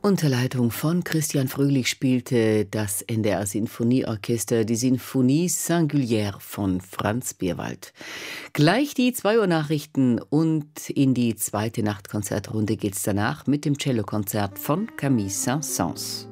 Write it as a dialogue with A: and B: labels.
A: Unter Leitung von Christian Fröhlich spielte das NDR Sinfonieorchester die Sinfonie Singulière von Franz Beerwald. Gleich die 2 Uhr Nachrichten und in die zweite Nachtkonzertrunde geht's danach mit dem Cellokonzert von Camille Saint-Saëns.